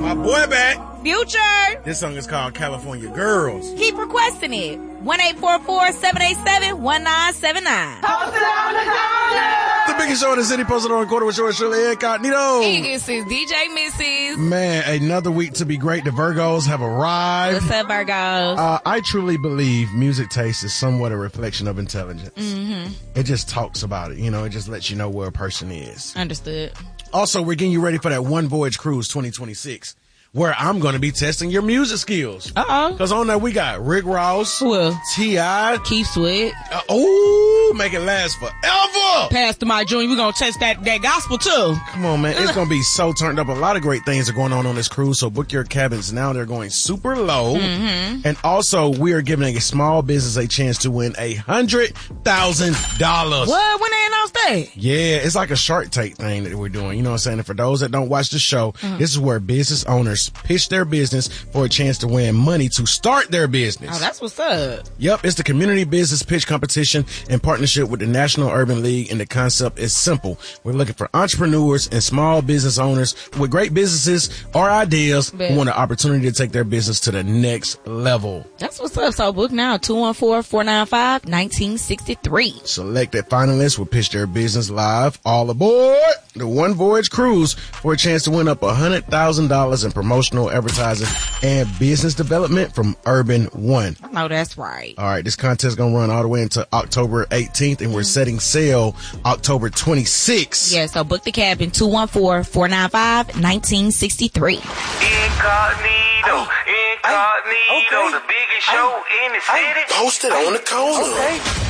My boy back. Future. This song is called California Girls. Keep requesting it. 1-844-787-1979. The biggest show in the city, posted on the corner with Short Shirley Incognito. This is DJ Mrs. Man, another week to be great. The Virgos have arrived. What's up, Virgos? I truly believe music taste is somewhat a reflection of intelligence. Mm-hmm. It just talks about it. You know, it just lets you know where a person is. Understood. Also, we're getting you ready for that One Voyage Cruise 2026. Where I'm going to be testing your music skills. Because on there we got Rick Ross, T.I., Keith Sweat. Make it last forever. Pastor Mike Jr., we're going to test that gospel too. Come on, man. It's going to be so turned up. A lot of great things are going on this cruise, so book your cabins now. They're going super low. Mm-hmm. And also, we are giving a small business a chance to win $100,000. What? When they announced that? Yeah, it's like a Shark Tank thing that we're doing. You know what I'm saying? And for those that don't watch the show, this is where business owners pitch their business for a chance to win money to start their business. Oh, that's what's up. Yep, it's the Community Business Pitch Competition in partnership with the National Urban League, and the concept is simple. We're looking for entrepreneurs and small business owners with great businesses or ideas who want an opportunity to take their business to the next level. That's what's up. So book now, 214-495-1963. Selected finalists will pitch their business live. All aboard the One Voyage Cruise for a chance to win up $100,000 in promotional advertising and business development from Urban One. I know that's right. All right, this contest is going to run all the way into October 18th, and we're setting sail October 26th. Yeah, so book the cabin, 214-495-1963. Incognito, the biggest show in the city. Posted on the corner. Okay.